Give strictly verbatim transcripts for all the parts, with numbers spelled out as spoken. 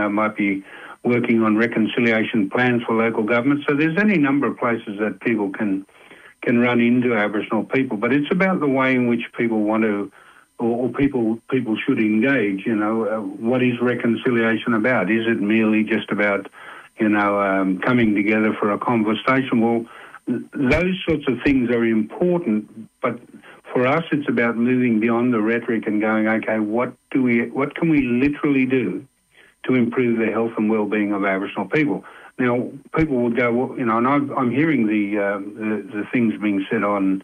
know, might be working on reconciliation plans for local government. So there's any number of places that people can can run into Aboriginal people, but it's about the way in which people want to, or, or people people should engage. You know, uh, what is reconciliation about? Is it merely just about, you know, um, coming together for a conversation? Well, th- those sorts of things are important, but for us, it's about moving beyond the rhetoric and going, okay, what do we, what can we literally do to improve the health and well-being of Aboriginal people? Now, people would go, well, you know, and I've, I'm hearing the, uh, the the things being said on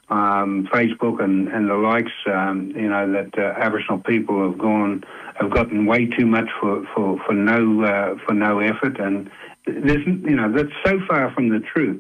um, Facebook and, and the likes, um, you know, that uh, Aboriginal people have gone, have gotten way too much for for for no uh, for no effort, and there's, you know, that's so far from the truth.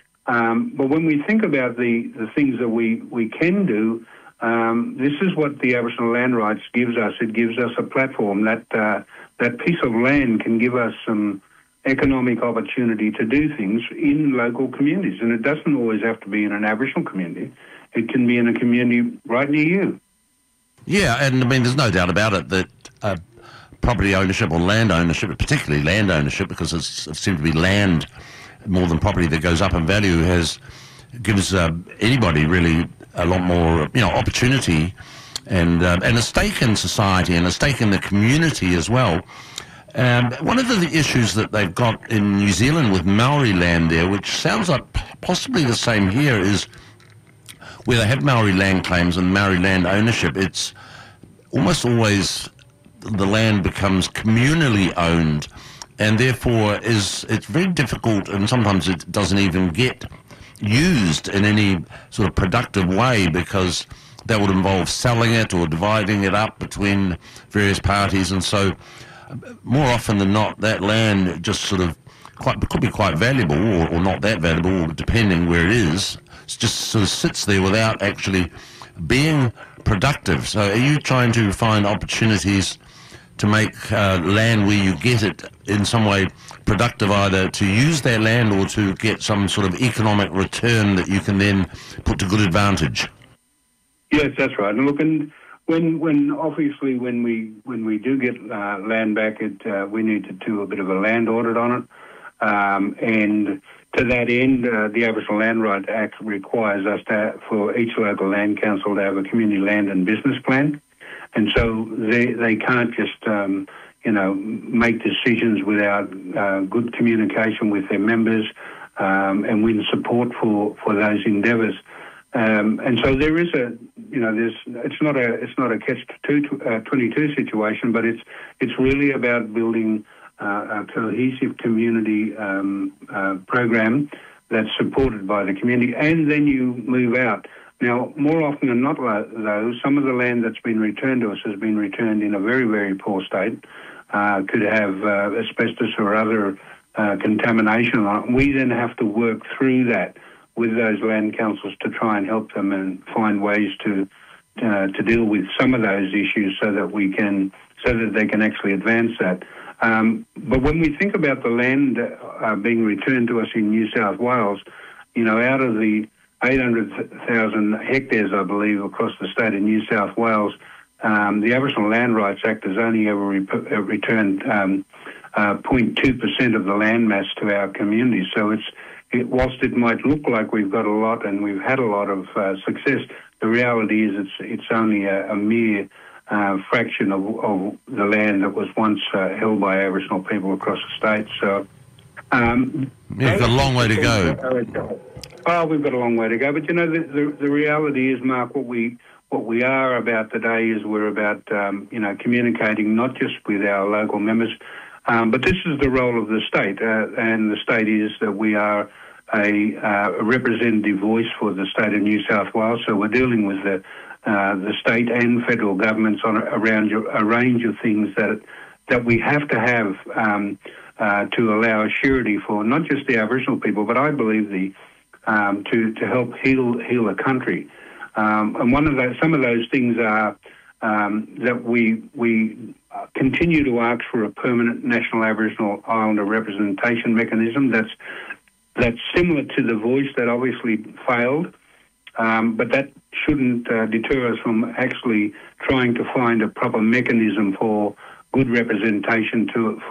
Um, but when we think about the, the things that we, we can do, um, this is what the Aboriginal Land Rights gives us. It gives us a platform. That uh, that piece of land can give us some economic opportunity to do things in local communities. And it doesn't always have to be in an Aboriginal community. It can be in a community right near you. Yeah, and I mean, there's no doubt about it that uh, property ownership or land ownership, particularly land ownership, because it's, it seems to be land more than property that goes up in value, has gives uh, anybody really a lot more, you know, opportunity and uh, and a stake in society and a stake in the community as well. Um, one of the issues that they've got in New Zealand with Maori land there, which sounds like possibly the same here, is where they have Maori land claims and Maori land ownership. It's almost always the land becomes communally owned, and therefore is it's very difficult, and sometimes it doesn't even get used in any sort of productive way, because that would involve selling it or dividing it up between various parties. And so more often than not, that land just sort of quite could be quite valuable, or, or not that valuable, depending where it is. It just sort of sits there without actually being productive. So are you trying to find opportunities to make uh, land where you get it in some way productive, either to use that land or to get some sort of economic return that you can then put to good advantage? Yes, that's right. And look, and when, when obviously when we when we do get uh, land back, it uh, we need to do a bit of a land audit on it, um, and to that end, uh, the Aboriginal Land Rights Act requires us to, for each local land council, to have a community land and business plan. And so they they can't just, um, you know, make decisions without uh, good communication with their members um, and win support for, for those endeavours. Um, and so there is a, you know, there's it's not a it's not a catch twenty-two situation, but it's it's really about building uh, a cohesive community um, uh, program that's supported by the community, and then you move out. Now, more often than not, though, some of the land that's been returned to us has been returned in a very, very poor state. Uh, could have uh, asbestos or other uh, contamination on it. We then have to work through that with those land councils to try and help them and find ways to uh, to deal with some of those issues, so that we can, so that they can actually advance that. Um, but when we think about the land uh, being returned to us in New South Wales, you know, out of the eight hundred thousand hectares, I believe, across the state of New South Wales, um, the Aboriginal Land Rights Act has only ever re- uh, returned um, uh, zero point two percent of the land mass to our communities. So it's, it, whilst it might look like we've got a lot and we've had a lot of uh, success, the reality is it's it's only a, a mere uh, fraction of, of the land that was once uh, held by Aboriginal people across the state. So um, yeah, you've got a long way to go. Oh, we've got a long way to go, but you know, the, the, the reality is, Mark, what we what we are about today is we're about um, you know, communicating not just with our local members, um, but this is the role of the state, uh, and the state is that we are a, uh, a representative voice for the state of New South Wales. So we're dealing with the uh, the state and federal governments on around a range of things that that we have to have um, uh, to allow a surety for not just the Aboriginal people, but I believe the Um, to, to help heal heal a country, um, and one of those, some of those things are um, that we we continue to ask for a permanent national Aboriginal Islander representation mechanism that's that's similar to the Voice that obviously failed, um, but that shouldn't uh, deter us from actually trying to find a proper mechanism for good representation to